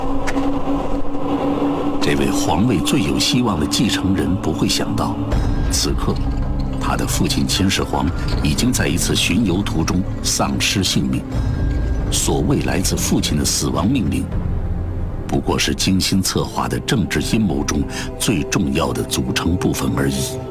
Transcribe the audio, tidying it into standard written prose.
这位皇位最有希望的继承人不会想到，此刻，他的父亲秦始皇已经在一次巡游途中丧失性命。所谓来自父亲的死亡命令，不过是精心策划的政治阴谋中最重要的组成部分而已。